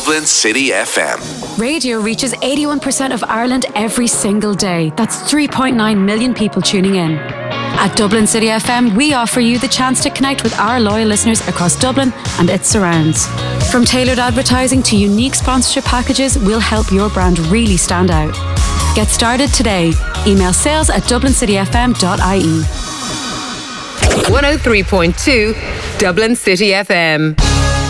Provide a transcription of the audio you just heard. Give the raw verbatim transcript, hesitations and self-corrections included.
Dublin City F M. Radio reaches eighty-one percent of Ireland every single day. That's three point nine million people tuning in. At Dublin City F M, we offer you the chance to connect with our loyal listeners across Dublin and its surrounds. From tailored advertising to unique sponsorship packages, we'll help your brand really stand out. Get started today. Email sales at dublin city f m dot i e. one oh three point two Dublin City F M.